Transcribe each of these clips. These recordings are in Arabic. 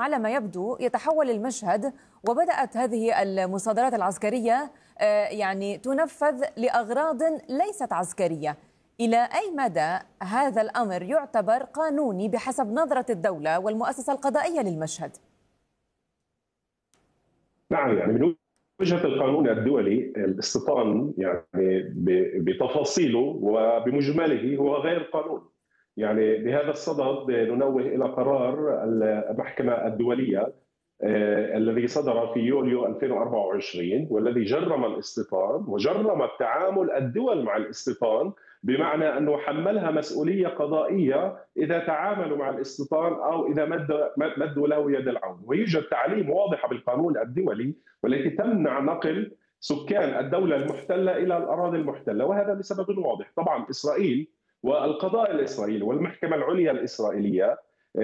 على ما يبدو يتحول المشهد، وبدأت هذه المصادرات العسكرية يعني تنفذ لأغراض ليست عسكرية. إلى أي مدى هذا الأمر يعتبر قانوني بحسب نظرة الدولة والمؤسسة القضائية للمشهد؟ نعم، يعني من وجهة القانون الدولي الاستيطان يعني بتفاصيله وبمجمله هو غير قانوني. يعني بهذا الصدد ننوه إلى قرار المحكمة الدولية الذي صدر في يوليو 2024 والذي جرم الاستيطان وجرم التعامل الدول مع الاستيطان، بمعنى أنه حملها مسؤولية قضائية إذا تعاملوا مع الاستيطان أو إذا مدوا له يد العون. ويوجد تعليم واضحة بالقانون الدولي والتي تمنع نقل سكان الدولة المحتلة إلى الأراضي المحتلة، وهذا لسبب واضح. طبعا إسرائيل والقضاء الإسرائيلي والمحكمة العليا الإسرائيلية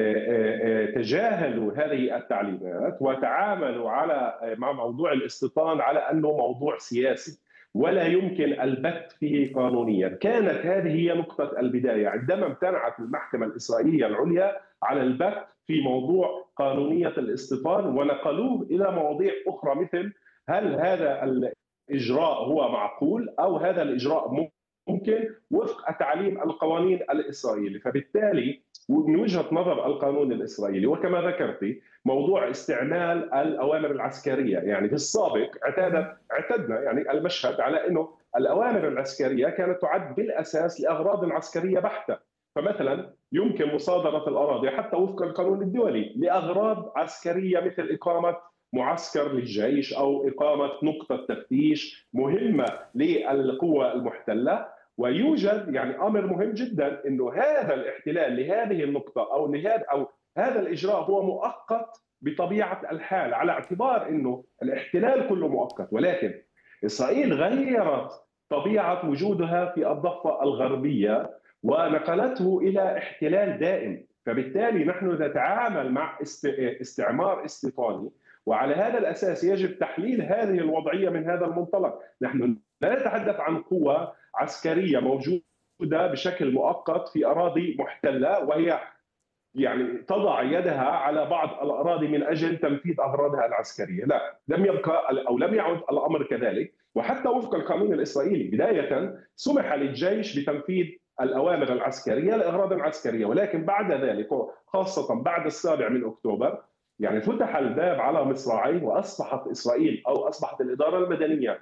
تجاهلوا هذه التعليمات وتعاملوا مع موضوع الاستيطان على أنه موضوع سياسي ولا يمكن البت فيه قانونيا. كانت هذه هي نقطة البداية عندما امتنعت المحكمة الإسرائيلية العليا على البت في موضوع قانونية الاستيطان، ونقلوه إلى مواضيع أخرى مثل هل هذا الإجراء هو معقول أو هذا الإجراء ممكن وفق تعليم القوانين الإسرائيلي. فبالتالي من وجهة نظر القانون الإسرائيلي، وكما ذكرتي موضوع استعمال الأوامر العسكرية، يعني في السابق اعتدنا يعني المشهد على أنه الأوامر العسكرية كانت تعد بالأساس لأغراض عسكرية بحتة. فمثلا يمكن مصادرة الأراضي حتى وفق القانون الدولي لأغراض عسكرية مثل إقامة معسكر للجيش أو إقامة نقطة تفتيش مهمة للقوة المحتلة. ويوجد يعني أمر مهم جدا أنه هذا الاحتلال لهذه النقطة أو هذا الإجراء هو مؤقت بطبيعة الحال، على اعتبار أنه الاحتلال كله مؤقت. ولكن إسرائيل غيرت طبيعة وجودها في الضفة الغربية ونقلته إلى احتلال دائم. فبالتالي نحن نتعامل مع استعمار استيطاني، وعلى هذا الأساس يجب تحليل هذه الوضعية من هذا المنطلق. نحن لا نتحدث عن قوة عسكرية موجودة بشكل مؤقت في أراضي محتلة وهي يعني تضع يدها على بعض الأراضي من أجل تنفيذ أغراضها العسكرية. لا، لم يبقى أو لم يعد الأمر كذلك. وحتى وفق القانون الإسرائيلي بداية سمح للجيش بتنفيذ الأوامر العسكرية لأغراض عسكرية، ولكن بعد ذلك خاصة بعد 7 أكتوبر يعني فتح الباب على مصراعيه، واصبحت اسرائيل او اصبحت الاداره المدنيه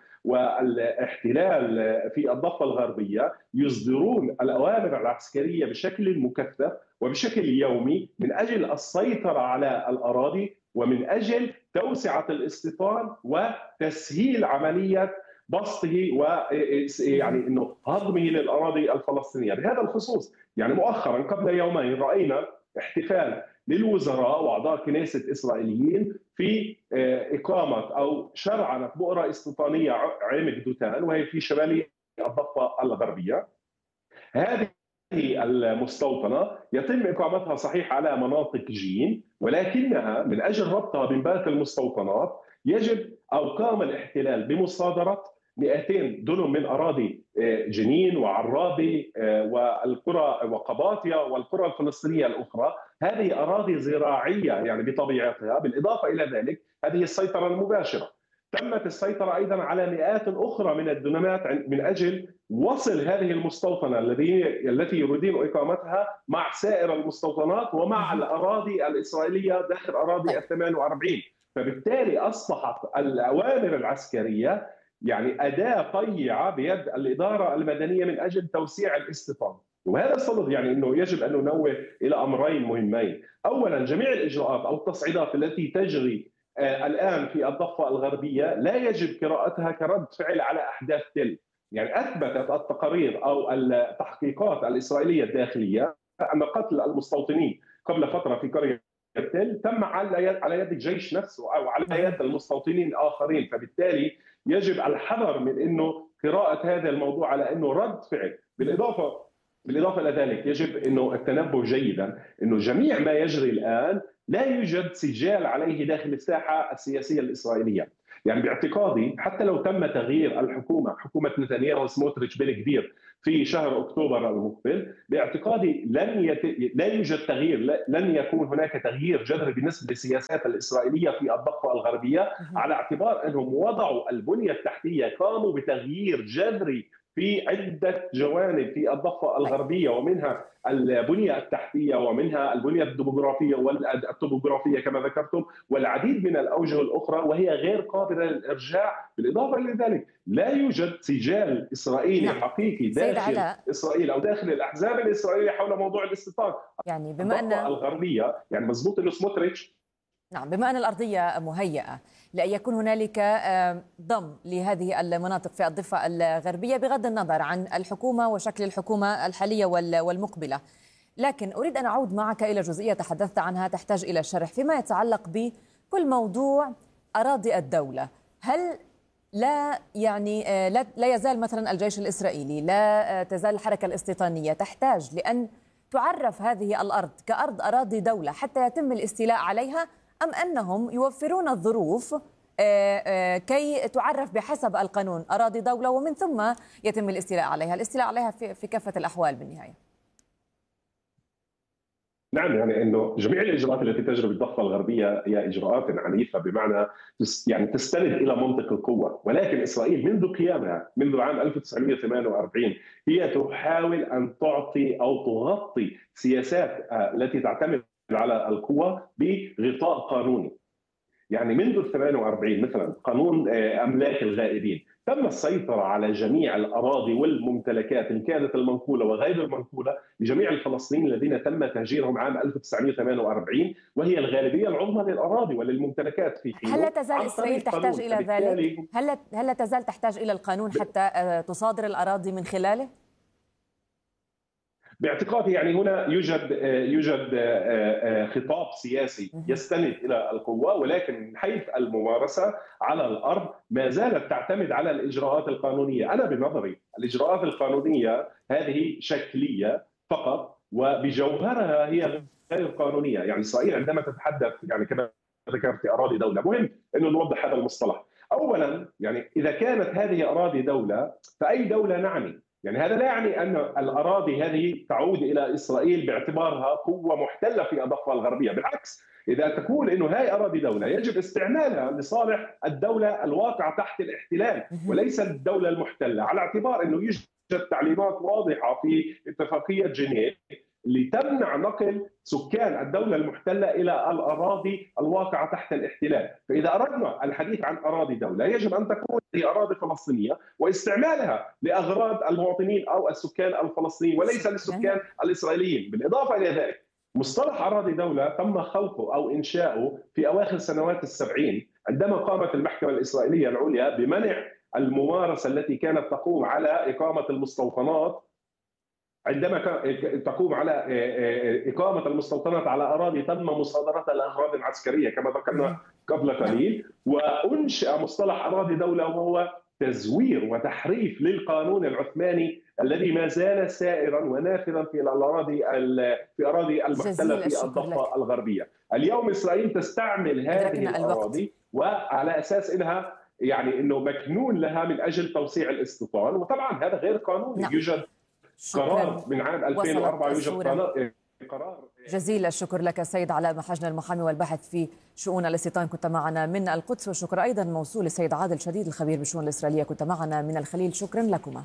والاحتلال في الضفه الغربيه يصدرون الاوامر العسكريه بشكل مكثف وبشكل يومي من اجل السيطره على الاراضي ومن اجل توسعه الاستيطان وتسهيل عمليه بسطه ويعني انه هضمه للاراضي الفلسطينيه. بهذا الخصوص يعني مؤخرا قبل يومين راينا احتفال للوزراء واعضاء كنيسة اسرائيليين في اقامه او شرعنه بؤره استيطانيه عمق دوتان، وهي في شمال الضفه الغربيه. هذه المستوطنه يتم اقامتها صحيح على مناطق جين، ولكنها من اجل ربطها بين باقي المستوطنات يجب او قام الاحتلال بمصادره 200 دنم من اراضي جنين وعرابي والقرى وقباطيا والقرى الفلسطينيه الاخرى. هذه اراضي زراعيه يعني بطبيعتها. بالاضافه الى ذلك هذه السيطره المباشره. تمت السيطره ايضا على مئات اخرى من الدنمات من اجل وصل هذه المستوطنه التي يريدون اقامتها مع سائر المستوطنات ومع الاراضي الاسرائيليه داخل اراضي ال 48. فبالتالي اصبحت الاوامر العسكريه يعني أداة طيعة بيد الإدارة المدنية من أجل توسيع الاستيطان. وهذا الصدد يعني أنه يجب أن ننوه إلى أمرين مهمين. أولا، جميع الإجراءات أو التصعيدات التي تجري الآن في الضفة الغربية لا يجب قراءتها كرد فعل على أحداث تل. يعني أثبتت التقارير أو التحقيقات الإسرائيلية الداخلية أن قتل المستوطنين قبل فترة في قرية تل تم على يد الجيش نفسه أو على يد المستوطنين الآخرين. فبالتالي يجب الحذر من انه قراءه هذا الموضوع على انه رد فعل. بالاضافه الى ذلك يجب انه التنبه جيدا انه جميع ما يجري الان لا يوجد سجال عليه داخل الساحه السياسيه الاسرائيليه. يعني باعتقادي حتى لو تم تغيير الحكومه، حكومه نتنياهو وسموتريتش بالكبير في شهر أكتوبر المقبل، باعتقادي لا يوجد تغيير، لن يكون هناك تغيير جذري بالنسبة للسياسات الإسرائيلية في الضفة الغربية، على اعتبار أنهم وضعوا البنية التحتية، قاموا بتغيير جذري في عدة جوانب في الضفة الغربية، ومنها البنية التحتية ومنها البنية الديموغرافية والتوبوغرافية كما ذكرتم، والعديد من الأوجه الأخرى، وهي غير قابلة للإرجاع. بالإضافة إلى ذلك لا يوجد سجال إسرائيلي حقيقي داخل إسرائيل أو داخل الأحزاب الإسرائيلية حول موضوع الاستيطان. يعني بما أن الغربية يعني مضبوط أنه سموتريتش، نعم، بما أن الأرضية مهيئة لأن يكون هنالك ضم لهذه المناطق في الضفة الغربية بغض النظر عن الحكومة وشكل الحكومة الحالية والمقبلة، لكن أريد أن أعود معك إلى جزئية تحدثت عنها تحتاج إلى شرح فيما يتعلق بكل موضوع أراضي الدولة. هل لا يزال مثلا الجيش الإسرائيلي، لا تزال الحركة الاستيطانية تحتاج لأن تعرف هذه الأرض كأرض أراضي دولة حتى يتم الاستيلاء عليها، أم أنهم يوفرون الظروف كي تعرف بحسب القانون أراضي دولة ومن ثم يتم الاستيلاء عليها في كافة الأحوال بالنهاية؟ نعم، يعني انه جميع الاجراءات التي تجري بالضفه الغربيه هي اجراءات عنيفه، بمعنى يعني تستند الى منطق القوه، ولكن اسرائيل منذ قيامها منذ عام 1948 هي تحاول ان تعطي او تغطي سياسات التي تعتمد على القوه بغطاء قانوني. يعني منذ 48 مثلا قانون املاك الغائبين تم السيطره على جميع الاراضي والممتلكات ان كانت المنقوله وغير المنقوله لجميع الفلسطينيين الذين تم تهجيرهم عام 1948، وهي الغالبيه العظمى للاراضي وللممتلكات في حين. هل لا تزال اسرائيل تحتاج الى ذلك؟ هل لا تزال تحتاج الى القانون حتى تصادر الاراضي من خلاله؟ باعتقادي يعني هنا يوجد خطاب سياسي يستند الى القوه، ولكن من حيث الممارسه على الارض ما زالت تعتمد على الاجراءات القانونيه. انا بنظري الاجراءات القانونيه هذه شكليه فقط، وبجوهرها هي غير قانونيه. يعني اسرائيل عندما تتحدث يعني كما ذكرت اراضي دوله، مهم انه نوضح هذا المصطلح. اولا يعني اذا كانت هذه اراضي دوله فاي دوله نعني؟ يعني هذا لا يعني أن الأراضي هذه تعود إلى إسرائيل باعتبارها قوة محتلة في الضفة الغربية، بالعكس إذا تقول أنه هاي أراضي دولة يجب استعمالها لصالح الدولة الواقعة تحت الاحتلال وليس الدولة المحتلة، على اعتبار أنه يوجد تعليمات واضحة في اتفاقية جنيف لتمنع نقل سكان الدولة المحتلة إلى الأراضي الواقعة تحت الاحتلال. فإذا أردنا الحديث عن أراضي دولة يجب أن تكون هي أراضي فلسطينية واستعمالها لأغراض المواطنين أو السكان الفلسطينيين وليس للسكان الإسرائيليين. بالإضافة إلى ذلك مصطلح أراضي دولة تم خلقه أو إنشاؤه في أواخر سنوات السبعين عندما قامت المحكمة الإسرائيلية العليا بمنع الممارسة التي كانت تقوم على إقامة المستوطنات، عندما تقوم على إقامة المستوطنات على أراضي تم مصادرتها لأغراض عسكرية كما ذكرنا قبل قليل، وأنشأ مصطلح أراضي دولة وهو تزوير وتحريف للقانون العثماني الذي ما زال سائرا ونافذا في أراضي المحتلة في الضفة الغربية. اليوم إسرائيل تستعمل هذه الأراضي وعلى أساس إنها يعني إنه مكنون لها من أجل توسيع الاستيطان، وطبعا هذا غير قانوني. يوجد قرار من عام 2004 يوجد قرار. جزيل الشكر لك السيد علاء محجن المحامي والباحث في شؤون الاستيطان، كنت معنا من القدس، والشكر أيضا موصول للسيد عادل شديد الخبير بالشؤون الإسرائيلية، كنت معنا من الخليل، شكرا لكما.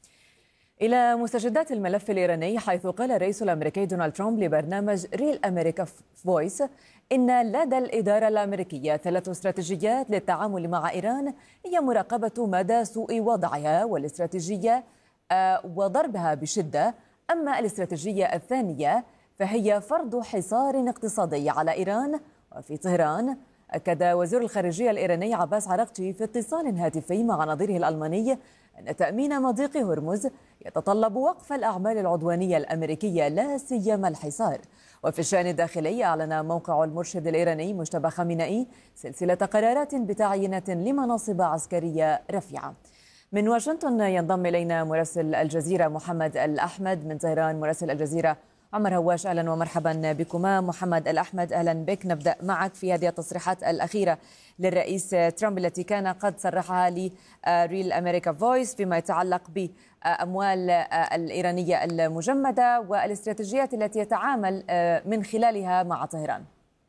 إلى مستجدات الملف الإيراني، حيث قال الرئيس الأمريكي دونالد ترامب لبرنامج ريل أمريكا فويس إن لدى الإدارة الأمريكية 3 استراتيجيات للتعامل مع إيران، هي مراقبة مدى سوء وضعها والاستراتيجية وضربها بشدة. أما الاستراتيجية الثانية فهي فرض حصار اقتصادي على إيران. وفي طهران أكد وزير الخارجية الإيراني عباس عراقچي في اتصال هاتفي مع نظيره الألماني أن تأمين مضيق هرمز يتطلب وقف الأعمال العدوانية الأمريكية لا سيما الحصار. وفي الشأن الداخلي أعلن موقع المرشد الإيراني مجتبى خامنئي سلسلة قرارات بتعيينة لمناصب عسكرية رفيعة. من واشنطن ينضم إلينا مراسل الجزيرة محمد الأحمد، من طهران مراسل الجزيرة عمر هواش، أهلا ومرحبا بكما. محمد الأحمد، أهلا بك. نبدأ معك في هذه التصريحات الأخيرة للرئيس ترامب التي كان قد صرحها لريل أمريكا فويس فيما يتعلق بأموال الإيرانية المجمدة والاستراتيجيات التي يتعامل من خلالها مع طهران.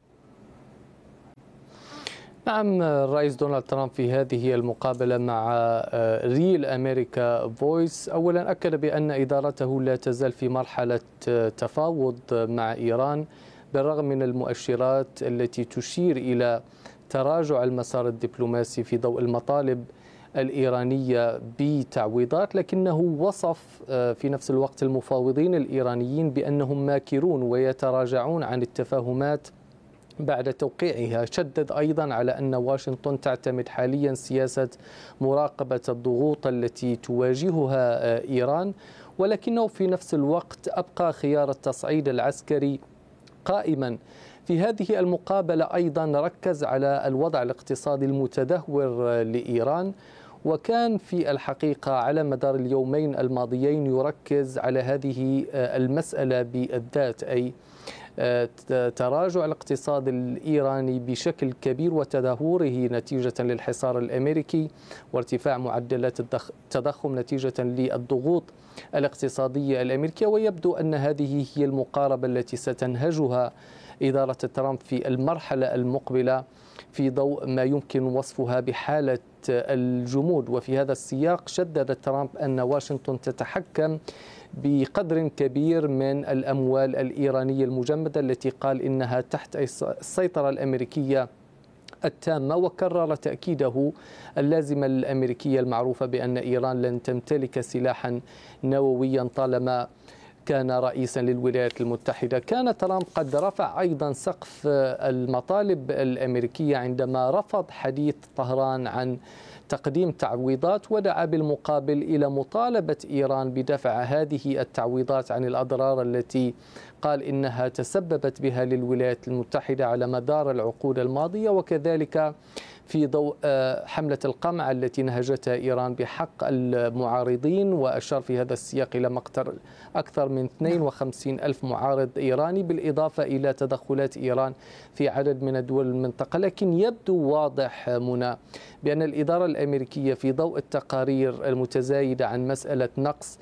نعم، الرئيس دونالد ترامب في هذه المقابلة مع ريل أمريكا فويس أولا أكد بأن إدارته لا تزال في مرحلة تفاوض مع إيران بالرغم من المؤشرات التي تشير إلى تراجع المسار الدبلوماسي في ضوء المطالب الإيرانية بتعويضات، لكنه وصف في نفس الوقت المفاوضين الإيرانيين بأنهم ماكرون ويتراجعون عن التفاهمات بعد توقيعها. شدد أيضا على أن واشنطن تعتمد حاليا سياسة مراقبة الضغوط التي تواجهها إيران، ولكنه في نفس الوقت أبقى خيار التصعيد العسكري قائما. في هذه المقابلة أيضا ركز على الوضع الاقتصادي المتدهور لإيران، وكان في الحقيقة على مدار اليومين الماضيين يركز على هذه المسألة بالذات، أي تراجع الاقتصاد الإيراني بشكل كبير وتدهوره نتيجة للحصار الأمريكي وارتفاع معدلات التضخم نتيجة للضغوط الاقتصادية الأمريكية. ويبدو أن هذه هي المقاربة التي ستنهجها إدارة ترامب في المرحلة المقبلة في ضوء ما يمكن وصفها بحالة الجمود. وفي هذا السياق شدد ترامب أن واشنطن تتحكم بقدر كبير من الأموال الإيرانية المجمدة التي قال إنها تحت السيطرة الأمريكية التامة، وكرر تأكيده اللازمة الأمريكية المعروفة بأن إيران لن تمتلك سلاحا نوويا طالما كان رئيسا للولايات المتحدة. كان ترامب قد رفع أيضا سقف المطالب الأمريكية عندما رفض حديث طهران عن تقديم تعويضات، ودعا بالمقابل إلى مطالبة إيران بدفع هذه التعويضات عن الأضرار التي قال إنها تسببت بها للولايات المتحدة على مدار العقود الماضية، وكذلك في ضوء حملة القمع التي نهجتها إيران بحق المعارضين، وأشار في هذا السياق إلى مقتل أكثر من 52 ألف معارض إيراني، بالإضافة إلى تدخلات إيران في عدد من الدول المنطقة. لكن يبدو واضح منى بأن الإدارة الأمريكية في ضوء التقارير المتزايدة عن مسألة نقص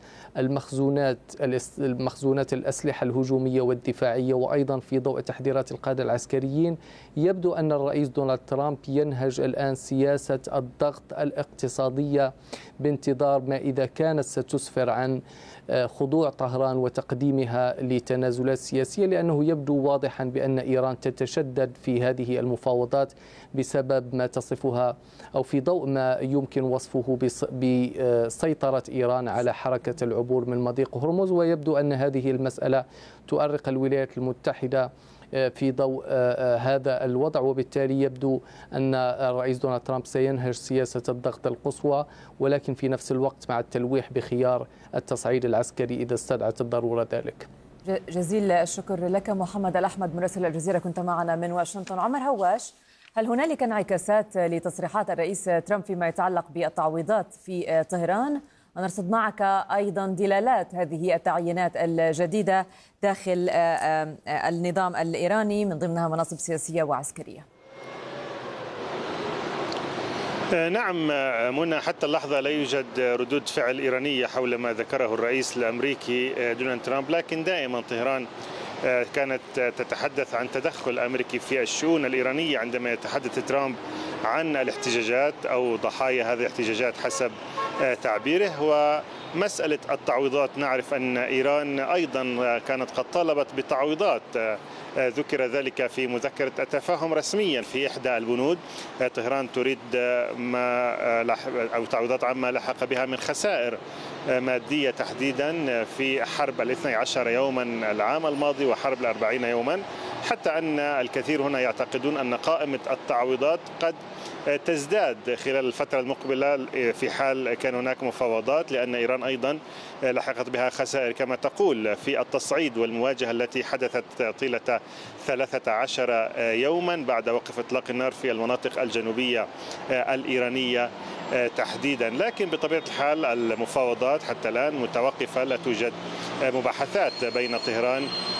المخزونات الأسلحة الهجومية والدفاعية، وأيضا في ضوء تحذيرات القادة العسكريين، يبدو أن الرئيس دونالد ترامب ينهج الآن سياسة الضغط الاقتصادية بانتظار ما إذا كانت ستسفر عن خضوع طهران وتقديمها لتنازلات سياسية، لأنه يبدو واضحا بأن إيران تتشدد في هذه المفاوضات بسبب ما تصفها أو في ضوء ما يمكن وصفه بسيطرة إيران على حركة العبور من مضيق هرمز. ويبدو أن هذه المسألة تؤرق الولايات المتحدة في ضوء هذا الوضع، وبالتالي يبدو أن الرئيس دونالد ترامب سينهج سياسة الضغط القصوى، ولكن في نفس الوقت مع التلويح بخيار التصعيد العسكري إذا استدعت الضرورة ذلك. جزيل الشكر لك محمد الأحمد مراسل الجزيرة، كنت معنا من واشنطن. عمر هواش، هل هنالك انعكاسات لتصريحات الرئيس ترامب فيما يتعلق بالتعويضات في طهران؟ ونرصد معك أيضا دلالات هذه التعيينات الجديدة داخل النظام الإيراني من ضمنها مناصب سياسية وعسكرية. نعم منى، حتى اللحظة لا يوجد ردود فعل إيرانية حول ما ذكره الرئيس الأمريكي دونالد ترامب، لكن دائما طهران كانت تتحدث عن تدخل أمريكي في الشؤون الإيرانية عندما يتحدث ترامب عن الاحتجاجات أو ضحايا هذه الاحتجاجات حسب تعبيره. ومسألة التعويضات، نعرف أن إيران أيضا كانت قد طالبت بتعويضات، ذكر ذلك في مذكرة التفاهم رسميا في إحدى البنود. طهران تريد أو تعويضات عما لحق بها من خسائر مادية تحديدا في حرب 12 يوما العام الماضي وحرب 40 يوما، حتى أن الكثير هنا يعتقدون أن قائمة التعويضات قد تزداد خلال الفترة المقبلة في حال كان هناك مفاوضات، لأن إيران أيضا لحقت بها خسائر كما تقول في التصعيد والمواجهة التي حدثت طيلة 13 يوما بعد وقف إطلاق النار في المناطق الجنوبية الإيرانية تحديدا. لكن بطبيعة الحال المفاوضات حتى الآن متوقفة، لا توجد مباحثات بين طهران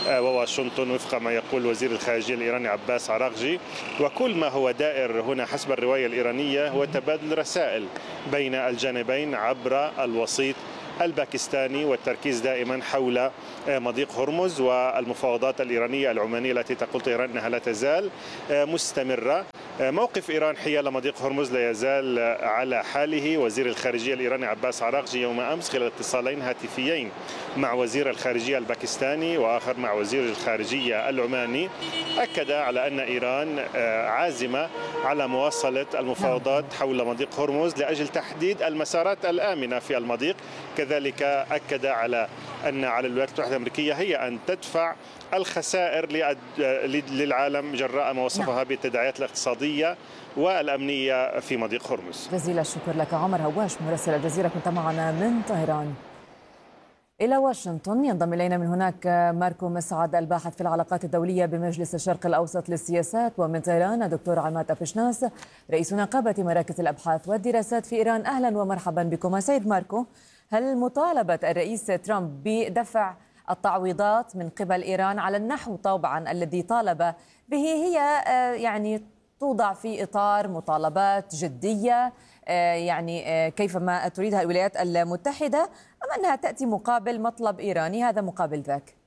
وواشنطن وفق ما يقول وزير الخارجية الإيراني عباس عراقجي. وكل ما هو دائر هنا حسب الرواية الإيرانية هو تبادل رسائل بين الجانبين عبر الوسيط الباكستاني، والتركيز دائما حول مضيق هرمز والمفاوضات الإيرانية العمانية التي تقول طهران أنها لا تزال مستمرة. موقف إيران حيال مضيق هرمز لا يزال على حاله. وزير الخارجية الإيراني عباس عراقجي يوم أمس خلال اتصالين هاتفيين مع وزير الخارجية الباكستاني وآخر مع وزير الخارجية العماني أكد على أن إيران عازمة على مواصلة المفاوضات حول مضيق هرمز لأجل تحديد المسارات الآمنة في المضيق. كذلك أكد على أن على الولايات المتحدة الأمريكية هي أن تدفع الخسائر للعالم جراء ما وصفها بالتداعيات الاقتصادية والأمنية في مضيق هرمز. جزيل الشكر لك عمر هواش مراسل الجزيرة، كنت معنا من طهران. إلى واشنطن ينضم إلينا من هناك ماركو مسعد الباحث في العلاقات الدولية بمجلس الشرق الأوسط للسياسات، ومن طهران الدكتور عماد أبشناس رئيس نقابة مراكز الأبحاث والدراسات في إيران. أهلا ومرحبا بكم. سيد ماركو، هل مطالبة الرئيس ترامب بدفع التعويضات من قبل إيران على النحو طبعا الذي طالب به هي يعني توضع في إطار مطالبات جدية يعني كيفما تريدها الولايات المتحدة، أم أنها تأتي مقابل مطلب إيراني هذا مقابل ذاك؟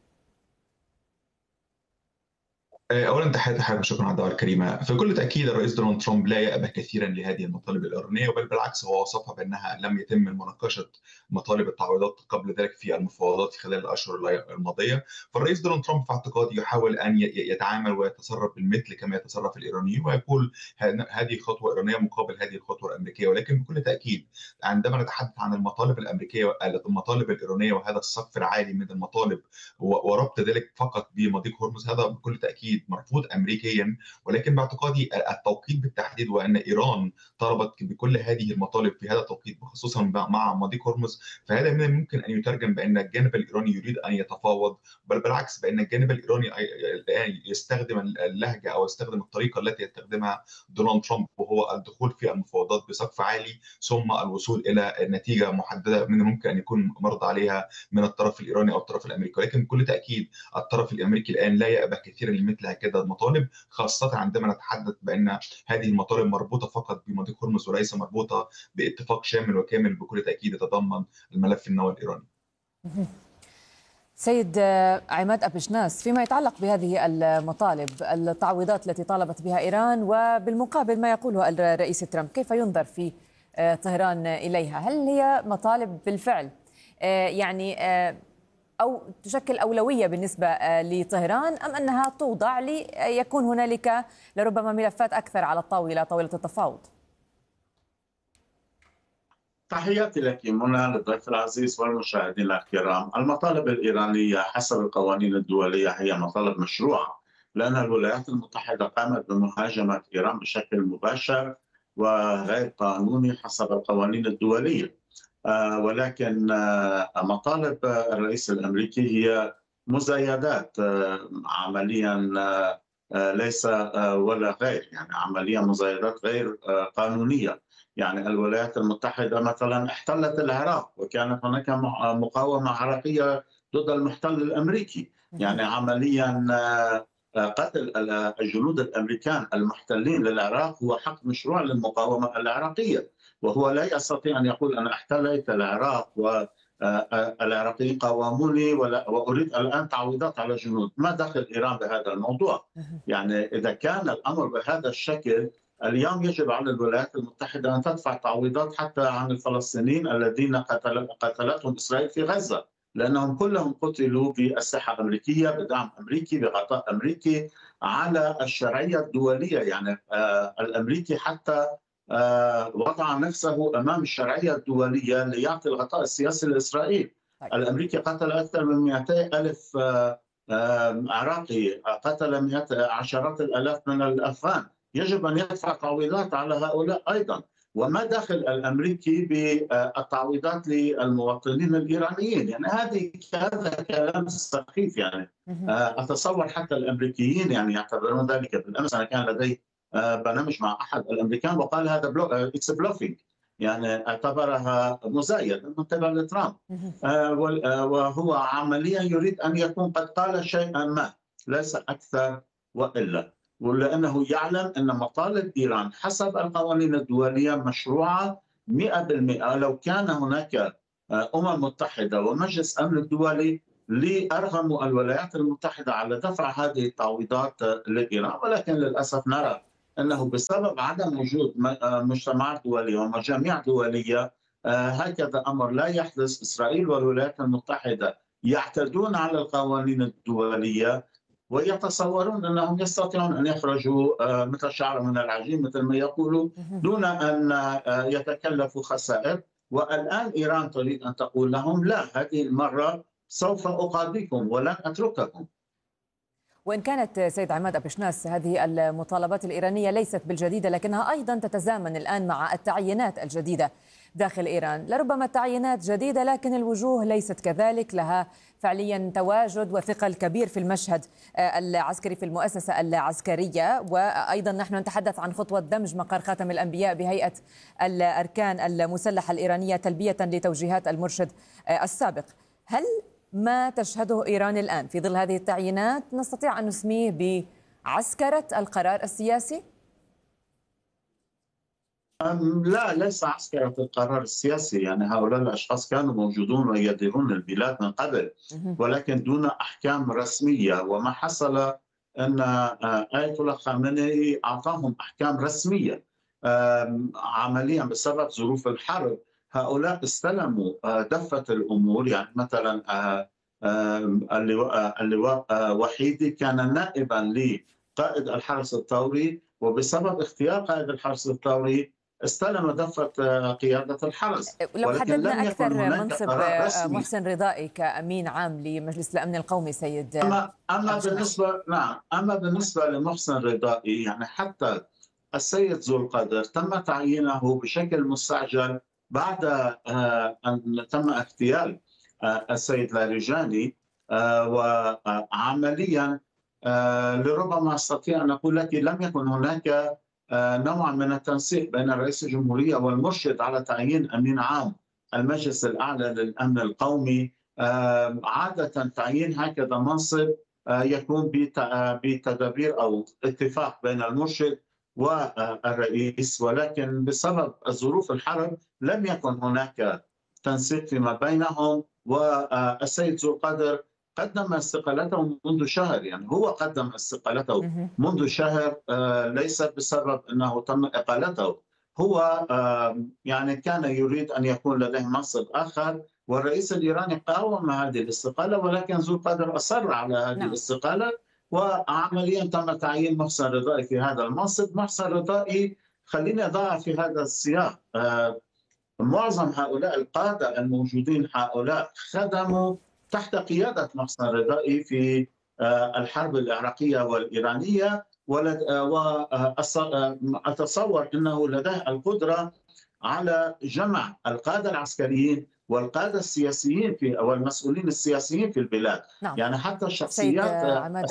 اولا تحياتي حضرتك، شكرا على الدعوه الكريمه. في كل تاكيد الرئيس دونالد ترامب لا يأبه كثيرا لهذه المطالب الايرانيه، بل بالعكس هو وصفها بانها لم يتم مناقشه مطالب التعويضات قبل ذلك في المفاوضات خلال الاشهر الماضيه. فالرئيس دونالد ترامب في اعتقادي يحاول ان يتعامل ويتصرف بالمثل كما يتصرف الايرانيون، ويقول هذه خطوه ايرانيه مقابل هذه الخطوه الامريكيه. ولكن بكل تاكيد عندما نتحدث عن المطالب الامريكيه المطالب الايرانيه وهذا السقف العالي من المطالب وربط ذلك فقط بمضيق هرمز، هذا بكل تاكيد مرفوض امريكيا. ولكن باعتقادي التوقيت بالتحديد وان ايران طلبت بكل هذه المطالب في هذا التوقيت خصوصا مع مضيق هرمز، فهذا من الممكن ان يترجم بان الجانب الايراني يريد ان يتفاوض، بل بالعكس بان الجانب الايراني الان يستخدم اللهجه او يستخدم الطريقه التي يستخدمها دونالد ترامب، وهو الدخول في المفاوضات بسقف عالي ثم الوصول الى نتيجه محدده من الممكن ان يكون مرضى عليها من الطرف الايراني او الطرف الامريكي. ولكن بكل تاكيد الطرف الامريكي الان لا يأبه كثيرا لمثل هكذا المطالب، خاصة عندما نتحدث بأن هذه المطالب مربوطة فقط بمضيق هرمز وليس مربوطة باتفاق شامل وكامل بكل تأكيد يتضمن الملف النووي الإيراني. سيد عماد أبشناس، فيما يتعلق بهذه المطالب التعويضات التي طالبت بها إيران وبالمقابل ما يقوله الرئيس ترامب، كيف ينظر في طهران إليها؟ هل هي مطالب بالفعل يعني أو تشكل أولوية بالنسبة لطهران، أم أنها توضع ليكون هنالك لربما ملفات أكثر على طاولة التفاوض؟ تحياتي لك منى، للضيف العزيز والمشاهدين الكرام. المطالب الإيرانية حسب القوانين الدولية هي مطالب مشروعة، لأن الولايات المتحدة قامت بمهاجمة إيران بشكل مباشر وغير قانوني حسب القوانين الدولية. ولكن مطالب الرئيس الأمريكي هي مزايدات عمليا ليس ولا غير، يعني عمليا مزايدات غير قانونية. يعني الولايات المتحدة مثلا احتلت العراق وكانت هناك مقاومة عراقية ضد المحتل الأمريكي، يعني عمليا قتل الجنود الأمريكان المحتلين للعراق هو حق مشروع للمقاومة العراقية، وهو لا يستطيع أن يقول أنا احتليت العراق والعراقيين قاوموني وأريد الآن تعويضات على الجنود. ما دخل إيران بهذا الموضوع؟ يعني إذا كان الأمر بهذا الشكل، اليوم يجب على الولايات المتحدة أن تدفع تعويضات حتى عن الفلسطينيين الذين قتلتهم إسرائيل في غزة، لأنهم كلهم قتلوا بأسلحة أمريكية بدعم أمريكي بغطاء أمريكي على الشرعية الدولية. يعني الأمريكي حتى وضع نفسه أمام الشرعية الدولية ليعطي الغطاء السياسي لإسرائيل. الأمريكي قتل أكثر من 200,000 عراقي، قتل عشرات الآلاف من الأفغان. يجب أن يدفع تعويضات على هؤلاء أيضا. وما دخل الأمريكي بالتعويضات للمواطنين الإيرانيين؟ يعني هذا كلام سخيف. يعني أتصور حتى الأمريكيين يعني يعتبرون ذلك. بالأمس أنا كان لدي برنامج مع أحد الأمريكان وقال هذا it's bluffing. يعني اعتبرها مزايدة من قبل ترامب. وهو عمليا يريد أن يكون قد قال شيئا ما، ليس أكثر وإلا، ولأنه يعلم أن مطالب إيران حسب القوانين الدولية مشروعة 100%. لو كان هناك أمم متحدة ومجلس أمن الدولي لأرغموا الولايات المتحدة على دفع هذه التعويضات لإيران، ولكن للأسف نرى أنه بسبب عدم وجود مجتمعات دولية ومجاميع دولية هكذا أمر لا يحدث. إسرائيل والولايات المتحدة يعتدون على القوانين الدولية ويتصورون أنهم يستطيعون أن يخرجوا مثل شعر من العجين مثل ما يقولوا دون أن يتكلفوا خسائر. والآن إيران تريد أن تقول لهم لا، هذه المرة سوف أقاضيكم ولن أترككم. وإن كانت سيد عماد أبشناس هذه المطالبات الإيرانية ليست بالجديدة، لكنها أيضا تتزامن الآن مع التعيينات الجديدة داخل إيران. لربما التعيينات جديدة لكن الوجوه ليست كذلك، لها فعليا تواجد وثقل كبير في المشهد العسكري في المؤسسة العسكرية. وأيضا نحن نتحدث عن خطوة دمج مقر خاتم الأنبياء بهيئة الأركان المسلحة الإيرانية تلبية لتوجيهات المرشد السابق. هل ما تشهده إيران الآن في ظل هذه التعيينات نستطيع أن نسميه بعسكرة القرار السياسي؟ لا، ليس عسكرة القرار السياسي. يعني هؤلاء الأشخاص كانوا موجودون ويديرون البلاد من قبل، ولكن دون أحكام رسمية. وما حصل أن آية الله خامنئي أعطاهم أحكام رسمية عمليا بسبب ظروف الحرب. هؤلاء استلموا دفة الأمور. يعني مثلا اللواء وحيدي كان نائبا لقائد الحرس الثوري، وبسبب اختيار قائد الحرس الثوري استلم دفة قيادة الحرس. لو حددنا أكثر منصب محسن رضائي كأمين عام لمجلس الأمن القومي سيد. أما بالنسبة لمحسن رضائي، يعني حتى السيد ذو القدر تم تعيينه بشكل مستعجل بعد أن تم اغتيال السيد لاریجاني. وعمليا لربما استطيع ان اقول لك لم يكن هناك نوع من التنسيق بين رئيس الجمهورية والمرشد على تعيين امين عام المجلس الاعلى للامن القومي. عادة تعيين هكذا منصب يكون بتدابير او اتفاق بين المرشد والرئيس، ولكن بسبب ظروف الحرب لم يكن هناك تنسيق فيما بينهم. والسيد ذو القدر قدم استقالته منذ شهر. يعني هو قدم استقالته منذ شهر، ليس بسبب أنه تم إقالته. هو يعني كان يريد أن يكون لديه منصب آخر، والرئيس الإيراني قاوم هذه الاستقالة، ولكن ذو القدر أصر على هذه الاستقالة. وعمليا تم تعيين محسن رضائي في هذا المنصب. محسن رضائي خليني أضع في هذا السياق، معظم هؤلاء القادة الموجودين هؤلاء خدموا تحت قيادة محسن رضائي في الحرب العراقية والإيرانية، وأتصور أنه لديه القدرة على جمع القادة العسكريين والقادة السياسيين والمسؤولين السياسيين في البلاد. يعني حتى الشخصيات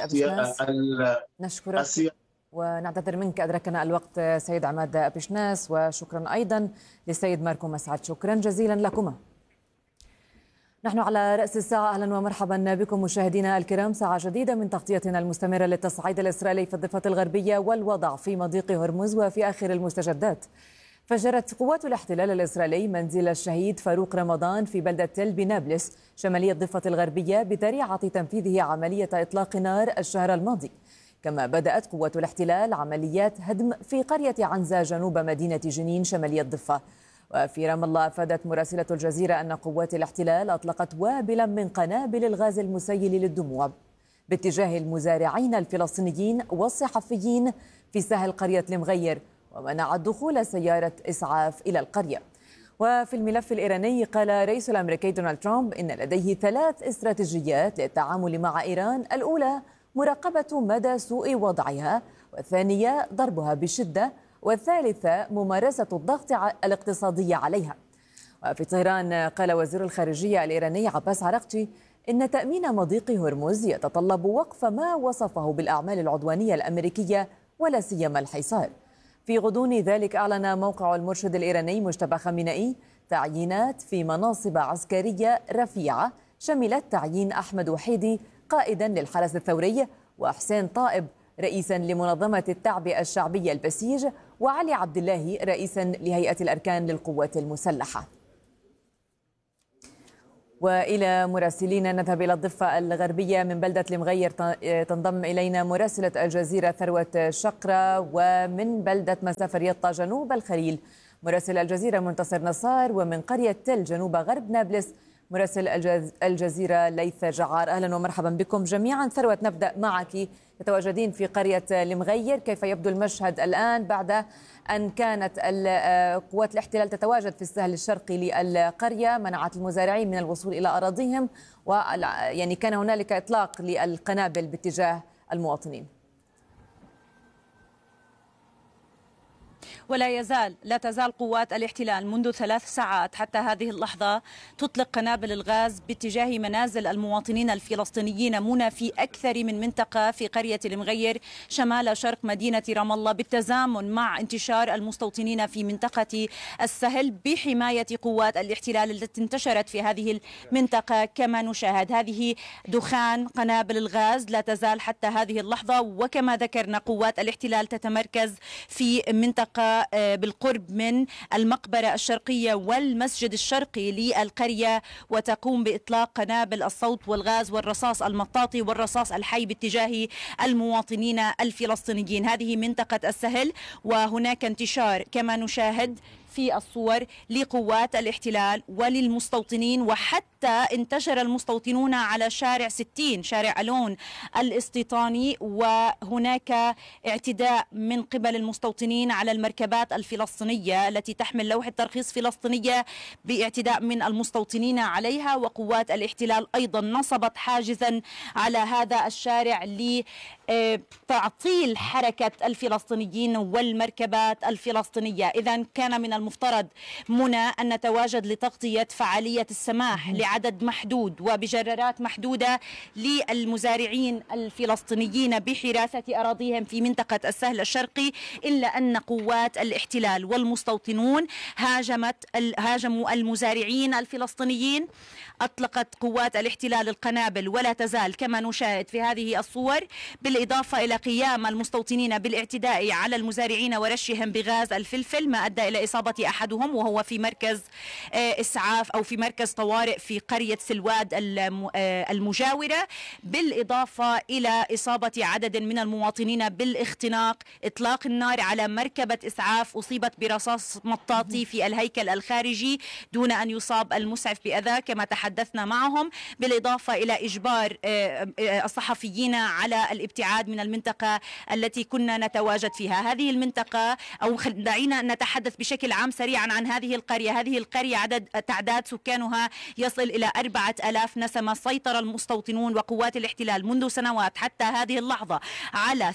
نشكرك ونعتذر منك، أدركنا الوقت سيد عماد أبشناس، وشكرا أيضا للسيد ماركو مسعد. شكرا جزيلا لكما. نحن على رأس الساعة، أهلا ومرحبا بكم مشاهدينا الكرام. ساعة جديدة من تغطيتنا المستمرة للتصعيد الإسرائيلي في الضفة الغربية والوضع في مضيق هرمز. وفي آخر المستجدات، فجرت قوات الاحتلال الإسرائيلي منزل الشهيد فاروق رمضان في بلدة تل بنابلس شمالية الضفة الغربية بذريعة تنفيذه عملية إطلاق نار الشهر الماضي. كما بدأت قوات الاحتلال عمليات هدم في قرية عنزة جنوب مدينة جنين شمالية الضفة. وفي رام الله أفادت مراسلة الجزيرة أن قوات الاحتلال أطلقت وابلا من قنابل الغاز المسيل للدموع باتجاه المزارعين الفلسطينيين والصحفيين في ساحل قرية المغير، ومنعت دخول سيارة إسعاف إلى القرية. وفي الملف الإيراني، قال الرئيس الأمريكي دونالد ترامب إن لديه 3 استراتيجيات للتعامل مع إيران: الأولى مراقبة مدى سوء وضعها، والثانية ضربها بشدة، والثالثة ممارسة الضغط الاقتصادي عليها. وفي طهران، قال وزير الخارجية الإيراني عباس عراقچي إن تأمين مضيق هرمز يتطلب وقف ما وصفه بالأعمال العدوانية الأمريكية ولا سيما الحصار. في غضون ذلك أعلن موقع المرشد الإيراني مجتبى خامنئي تعيينات في مناصب عسكرية رفيعة شملت تعيين أحمد وحيدي قائدا للحرس الثوري، وحسين طائب رئيسا لمنظمة التعبئة الشعبية البسيج، وعلي عبد الله رئيسا لهيئة الأركان للقوات المسلحة. وإلى مراسلين نذهب إلى الضفة الغربية من بلدة المغير، تنضم إلينا مراسلة الجزيرة ثروة شقرة، ومن بلدة مسافة رياضة جنوب الخليل مراسل الجزيرة منتصر نصار، ومن قرية تل جنوب غرب نابلس مراسل الجزيرة ليث جعار. أهلا ومرحبا بكم جميعا. ثروة، نبدأ معك، تتواجدين في قرية المغير، كيف يبدو المشهد الآن بعد أن كانت قوات الاحتلال تتواجد في السهل الشرقي للقرية، منعت المزارعين من الوصول إلى أراضيهم، ويعني كان هنالك إطلاق للقنابل باتجاه المواطنين؟ لا تزال قوات الاحتلال منذ 3 ساعات حتى هذه اللحظة تطلق قنابل الغاز باتجاه منازل المواطنين الفلسطينيين منى في أكثر من منطقة في قرية المغير شمال شرق مدينة رام الله، بالتزامن مع انتشار المستوطنين في منطقة السهل بحماية قوات الاحتلال التي انتشرت في هذه المنطقة. كما نشاهد هذه دخان قنابل الغاز لا تزال حتى هذه اللحظة، وكما ذكرنا قوات الاحتلال تتمركز في منطقة بالقرب من المقبرة الشرقية والمسجد الشرقي للقرية، وتقوم بإطلاق قنابل الصوت والغاز والرصاص المطاطي والرصاص الحي باتجاه المواطنين الفلسطينيين. هذه منطقة السهل، وهناك انتشار كما نشاهد في الصور لقوات الاحتلال وللمستوطنين، وحتى انتشر المستوطنون على شارع 60 شارع ألون الاستيطاني، وهناك اعتداء من قبل المستوطنين على المركبات الفلسطينية التي تحمل لوحة ترخيص فلسطينية باعتداء من المستوطنين عليها. وقوات الاحتلال أيضا نصبت حاجزا على هذا الشارع لتعطيل حركة الفلسطينيين والمركبات الفلسطينية. إذن كان من المفترض منى أن نتواجد لتغطية فعالية السماح لعدد محدود وبجرارات محدودة للمزارعين الفلسطينيين بحراسة أراضيهم في منطقة السهل الشرقي، إلا أن قوات الاحتلال والمستوطنون هاجموا المزارعين الفلسطينيين. أطلقت قوات الاحتلال القنابل ولا تزال كما نشاهد في هذه الصور، بالإضافة إلى قيام المستوطنين بالاعتداء على المزارعين ورشهم بغاز الفلفل، ما أدى إلى إصابة أحدهم وهو في مركز إسعاف أو في مركز طوارئ في قرية سلواد المجاورة، بالإضافة إلى إصابة عدد من المواطنين بالاختناق. إطلاق النار على مركبة إسعاف أصيبت برصاص مطاطي في الهيكل الخارجي دون أن يصاب المسعف بأذى كما تحدثنا معهم، بالإضافة إلى إجبار الصحفيين على الابتعاد من المنطقة التي كنا نتواجد فيها. هذه المنطقة، أو دعينا نتحدث بشكل عام سريعا عن هذه القرية. هذه القرية تعداد سكانها يصل إلى 4000 نسمة. سيطر المستوطنون وقوات الاحتلال منذ سنوات حتى هذه اللحظة على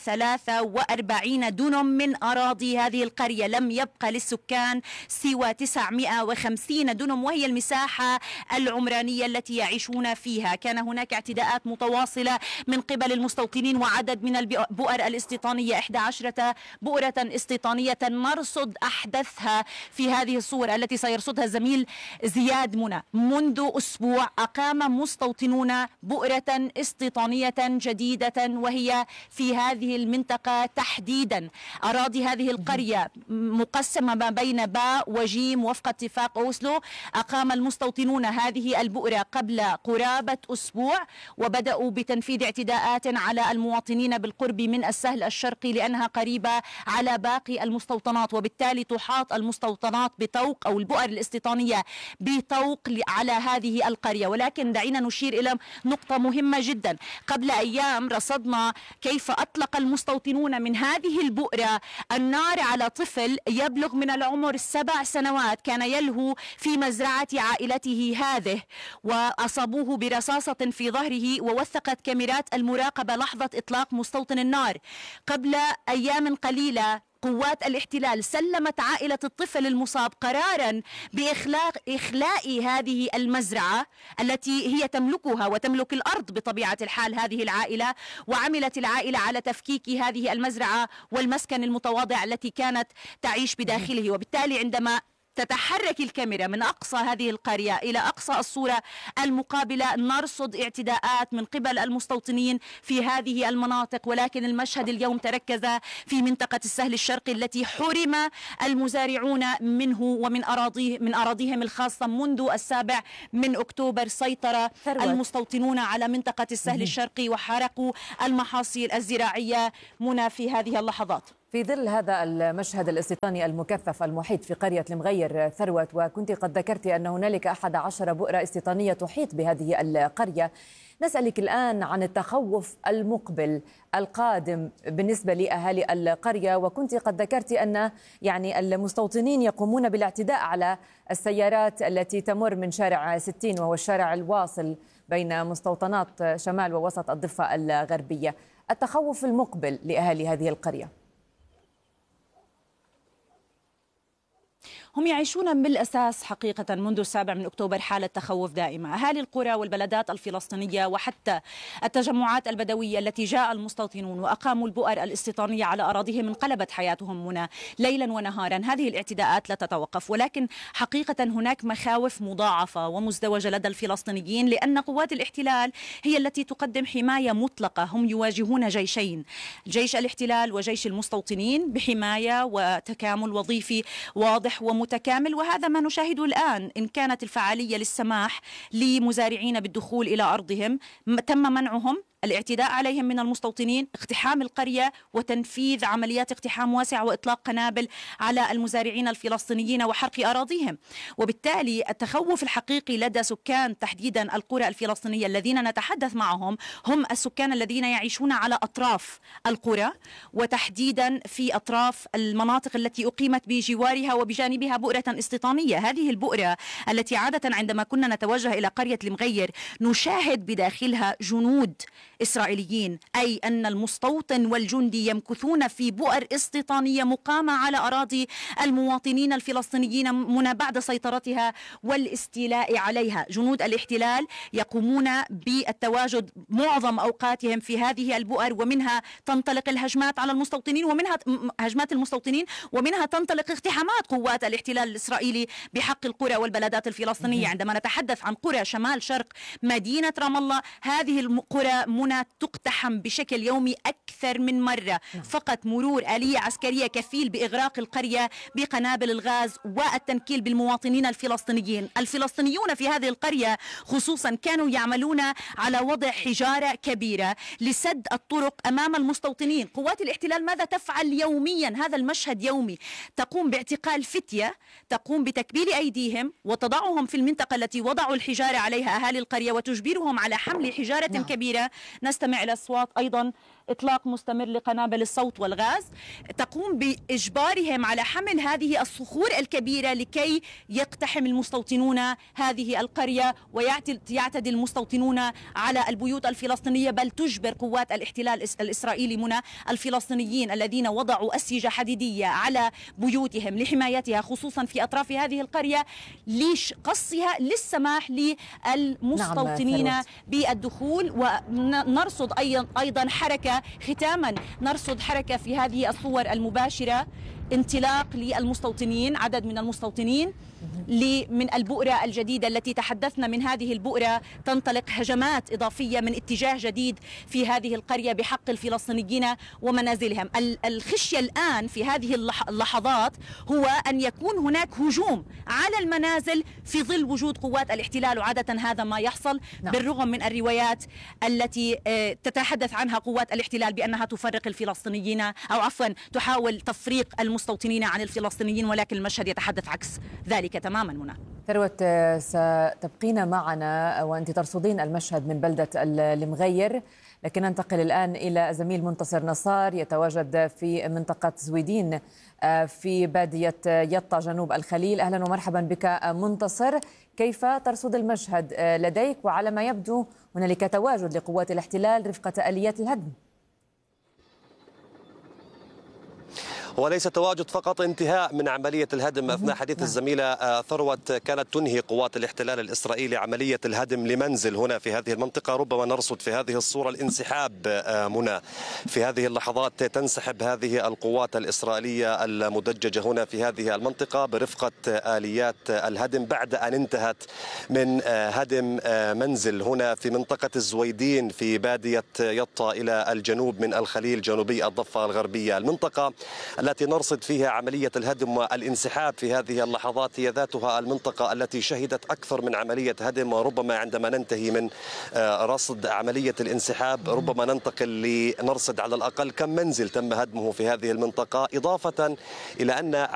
43 دنم من أراضي هذه القرية. لم يبقى للسكان سوى 950 دنم، وهي المساحة العمرانية التي يعيشون فيها. كان هناك اعتداءات متواصلة من قبل المستوطنين وعدد من البؤر الاستيطانية، 11 بؤرة استيطانية نرصد أحدثها في هذه الصور التي سيرصدها الزميل زياد منى. منذ أسبوع أقام مستوطنون بؤرة استيطانية جديدة وهي في هذه المنطقة تحديدا. أراضي هذه القرية مقسمة ما بين باء وجيم وفق اتفاق أوسلو. أقام المستوطنون هذه البؤرة قبل قرابة أسبوع، وبدأوا بتنفيذ اعتداءات على المواطنين بالقرب من السهل الشرقي لأنها قريبة على باقي المستوطنات، وبالتالي تحاط المستوطنات بطوق أو البؤر الاستيطانية بطوق على هذه القرية. ولكن دعينا نشير إلى نقطة مهمة جدا. قبل أيام رصدنا كيف أطلق المستوطنون من هذه البؤرة النار على طفل يبلغ من العمر 7 سنوات كان يلهو في مزرعة عائلته هذه، وأصابوه برصاصة في ظهره. ووثقت كاميرات المراقبة لحظة إطلاق مستوطن النار. قبل أيام قليلة قوات الاحتلال سلمت عائلة الطفل المصاب قرارا بإخلاء هذه المزرعة التي هي تملكها وتملك الأرض بطبيعة الحال هذه العائلة، وعملت العائلة على تفكيك هذه المزرعة والمسكن المتواضع التي كانت تعيش بداخله. وبالتالي عندما تتحرك الكاميرا من أقصى هذه القرية إلى أقصى الصورة المقابلة نرصد اعتداءات من قبل المستوطنين في هذه المناطق، ولكن المشهد اليوم تركز في منطقة السهل الشرقي التي حرم المزارعون منه ومن أراضيهم الخاصة منذ 7 أكتوبر. سيطر المستوطنون على منطقة السهل الشرقي وحرقوا المحاصيل الزراعية منى في هذه اللحظات. في ظل هذا المشهد الاستيطاني المكثف المحيط في قرية المغير ثروت، وكنت قد ذكرت أن هنالك 11 بؤرة استيطانية تحيط بهذه القرية، نسألك الآن عن التخوف المقبل القادم بالنسبة لأهالي القرية. وكنت قد ذكرت أن المستوطنين يقومون بالاعتداء على السيارات التي تمر من شارع 60 وهو الشارع الواصل بين مستوطنات شمال ووسط الضفة الغربية. التخوف المقبل لأهالي هذه القرية. هم يعيشون بالأساس حقيقة منذ 7 أكتوبر حالة تخوف دائمة. أهالي القرى والبلدات الفلسطينية وحتى التجمعات البدوية التي جاء المستوطنون وأقاموا البؤر الاستيطانية على أراضيهم انقلبت حياتهم منى ليلا ونهارا. هذه الاعتداءات لا تتوقف، ولكن حقيقة هناك مخاوف مضاعفة ومزدوجة لدى الفلسطينيين، لأن قوات الاحتلال هي التي تقدم حماية مطلقة. هم يواجهون جيشين، جيش الاحتلال وجيش المستوطنين، بحماية وتكامل وظيفي واضح متكامل. وهذا ما نشاهده الآن. إن كانت الفعالية للسماح لمزارعين بالدخول إلى أرضهم، تم منعهم، الاعتداء عليهم من المستوطنين، اقتحام القرية وتنفيذ عمليات اقتحام واسعة وإطلاق قنابل على المزارعين الفلسطينيين وحرق أراضيهم. وبالتالي التخوف الحقيقي لدى سكان تحديدا القرى الفلسطينية الذين نتحدث معهم هم السكان الذين يعيشون على أطراف القرى، وتحديدا في أطراف المناطق التي أقيمت بجوارها وبجانبها بؤرة استيطانية. هذه البؤرة التي عادة عندما كنا نتوجه إلى قرية المغير نشاهد بداخلها جنود إسرائيليين، أي أن المستوطن والجندي يمكثون في بؤر استيطانية مقامة على أراضي المواطنين الفلسطينيين منى بعد سيطرتها والاستيلاء عليها. جنود الاحتلال يقومون بالتواجد معظم أوقاتهم في هذه البؤر، ومنها تنطلق الهجمات على المستوطنين، ومنها هجمات المستوطنين، ومنها تنطلق اقتحامات قوات الاحتلال الإسرائيلي بحق القرى والبلدات الفلسطينية. عندما نتحدث عن قرى شمال شرق مدينة رام الله، هذه القرى منى تقتحم بشكل يومي أكثر من مرة. فقط مرور آلية عسكرية كفيل بإغراق القرية بقنابل الغاز والتنكيل بالمواطنين الفلسطينيين. الفلسطينيون في هذه القرية خصوصا كانوا يعملون على وضع حجارة كبيرة لسد الطرق أمام المستوطنين. قوات الاحتلال ماذا تفعل يوميا؟ هذا المشهد يومي. تقوم باعتقال فتية، تقوم بتكبيل أيديهم وتضعهم في المنطقة التي وضعوا الحجارة عليها أهالي القرية وتجبرهم على حمل حجارة كبيرة. نستمع إلى أصوات أيضا إطلاق مستمر لقنابل الصوت والغاز. تقوم بإجبارهم على حمل هذه الصخور الكبيرة لكي يقتحم المستوطنون هذه القرية ويعتدي المستوطنون على البيوت الفلسطينية، بل تجبر قوات الاحتلال الإسرائيلي منى الفلسطينيين الذين وضعوا أسيجة حديدية على بيوتهم لحمايتها خصوصا في أطراف هذه القرية لقصها للسماح للمستوطنين بالدخول. ونرصد أيضا حركة ختاما، نرصد حركة في هذه الصور المباشرة، انطلاق للمستوطنين، عدد من المستوطنين من البؤرة الجديدة التي تحدثنا. من هذه البؤرة تنطلق هجمات إضافية من اتجاه جديد في هذه القرية بحق الفلسطينيين ومنازلهم. الخشية الآن في هذه اللحظات هو أن يكون هناك هجوم على المنازل في ظل وجود قوات الاحتلال، وعادة هذا ما يحصل بالرغم من الروايات التي تتحدث عنها قوات الاحتلال بأنها تفرق الفلسطينيين أو عفوا تحاول تفريق المستوطنين عن الفلسطينيين، ولكن المشهد يتحدث عكس ذلك تماما. منى ثروت، ستبقين معنا وأنت ترصدين المشهد من بلدة المغير، لكن ننتقل الآن إلى زميل منتصر نصار يتواجد في منطقة زويدين في بادية يطا جنوب الخليل. أهلا ومرحبا بك منتصر، كيف ترصد المشهد لديك؟ وعلى ما يبدو هنالك تواجد لقوات الاحتلال رفقة آليات الهدم. وليس تواجد فقط انتهاء من عملية الهدم. أثناء حديث الزميلة ثروت كانت تنهي قوات الاحتلال الإسرائيلي عملية الهدم لمنزل هنا في هذه المنطقة. ربما نرصد في هذه الصورة الانسحاب منى. في هذه اللحظات تنسحب هذه القوات الإسرائيلية المدججة هنا في هذه المنطقة برفقة آليات الهدم بعد أن انتهت من هدم منزل هنا في منطقة الزويدين في بادية يطا إلى الجنوب من الخليل جنوبي الضفة الغربية. المنطقة التي نرصد فيها عملية الهدم والانسحاب في هذه اللحظات هي ذاتها المنطقة التي شهدت أكثر من عملية هدم. وربما عندما ننتهي من رصد عملية الانسحاب ربما ننتقل لنرصد على الأقل كم منزل تم هدمه في هذه المنطقة، إضافة إلى أن